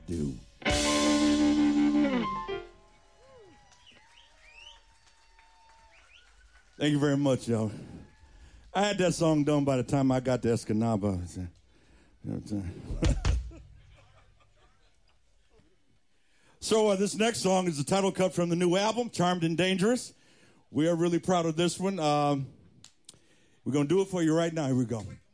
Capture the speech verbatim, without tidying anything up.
do. Thank you very much, y'all. I had that song done by the time I got to Escanaba. So uh, this next song is the title cut from the new album, Charmed and Dangerous. We are really proud of this one. Um, we're going to do it for you right now. Here we go.